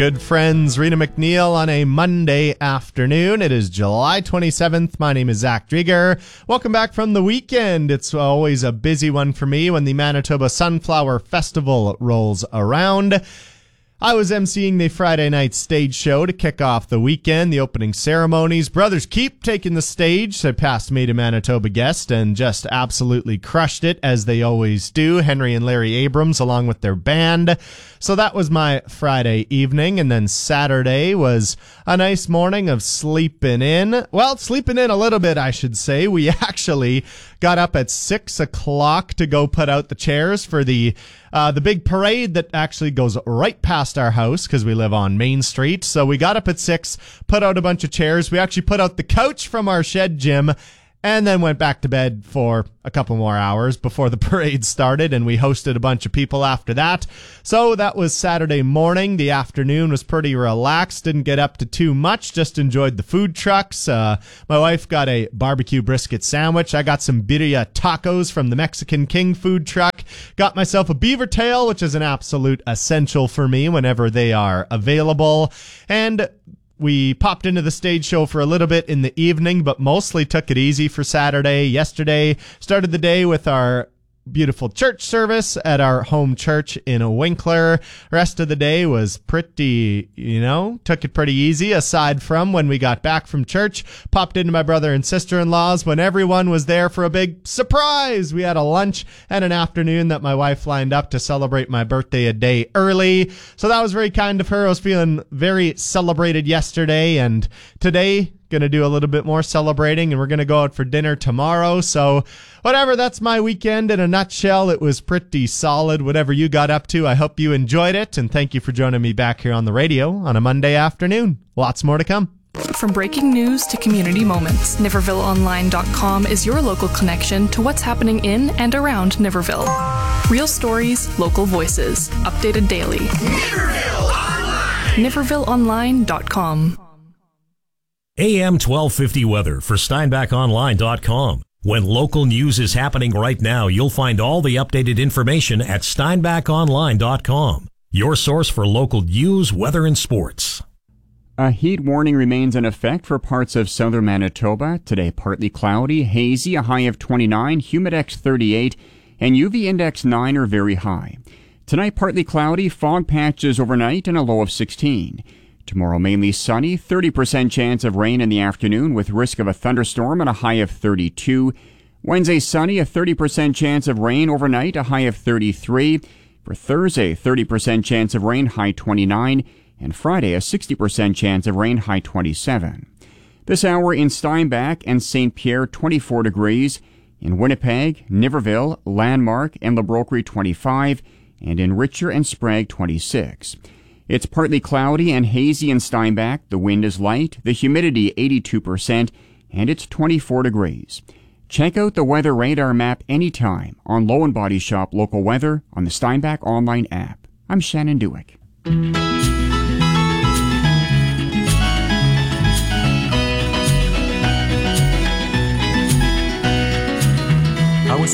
good friends, Rena McNeil on a Monday afternoon. It is July 27th. My name is Zach Drieger. Welcome back from the weekend. It's always a busy one for me when the Manitoba Sunflower Festival rolls around. I was emceeing the Friday night stage show to kick off the weekend, the opening ceremonies. Brothers Keep taking the stage. They passed me to Manitoba guest and just absolutely crushed it, as they always do. Henry and Larry Abrams along with their band. So that was my Friday evening, and then Saturday was a nice morning of sleeping in. Well, sleeping in a little bit, I should say. We actually got up at 6 o'clock to go put out the chairs for the big parade that actually goes right past our house because we live on Main Street. So we got up at 6, put out a bunch of chairs. We actually put out the couch from our shed gym, and then went back to bed for a couple more hours before the parade started, and we hosted a bunch of people after that. So that was Saturday morning. The afternoon was pretty relaxed. Didn't get up to too much, just enjoyed the food trucks. My wife got a barbecue brisket sandwich. I got some birria tacos from the Mexican King food truck. Got myself a beaver tail, which is an absolute essential for me whenever they are available. And we popped into the stage show for a little bit in the evening, but mostly took it easy for Saturday. Yesterday, started the day with our beautiful church service at our home church in Winkler. Rest of the day was pretty, took it pretty easy, aside from when we got back from church, popped into my brother and sister-in-law's when everyone was there for a big surprise. We had a lunch and an afternoon that my wife lined up to celebrate my birthday a day early. So that was very kind of her. I was feeling very celebrated yesterday, and today going to do a little bit more celebrating, and we're going to go out for dinner tomorrow. So whatever, that's my weekend in a nutshell. It was pretty solid. Whatever you got up to, I hope you enjoyed it, and thank you for joining me back here on the radio on a Monday afternoon. Lots more to come. From breaking news to community moments, NivervilleOnline.com is your local connection to what's happening in and around Niverville. Real stories, local voices, updated daily. Niverville Online! NivervilleOnline.com. AM 1250 weather for SteinbachOnline.com. When local news is happening right now, you'll find all the updated information at SteinbachOnline.com. Your source for local news, weather, and sports. A heat warning remains in effect for parts of southern Manitoba. Today, partly cloudy, hazy, a high of 29, humidex 38, and UV index 9 are very high. Tonight, partly cloudy, fog patches overnight, and a low of 16. Tomorrow, mainly sunny, 30% chance of rain in the afternoon with risk of a thunderstorm and a high of 32. Wednesday, sunny, a 30% chance of rain overnight, a high of 33. For Thursday, 30% chance of rain, high 29. And Friday, a 60% chance of rain, high 27. This hour in Steinbach and St. Pierre, 24 degrees. In Winnipeg, Niverville, Landmark, and Le Brocquerie, 25. And in Richer and Sprague, 26. It's partly cloudy and hazy in Steinbach. The wind is light, the humidity 82%, and it's 24 degrees. Check out the weather radar map anytime on Low and Body Shop Local Weather on the Steinbach Online app. I'm Shannon Dewick.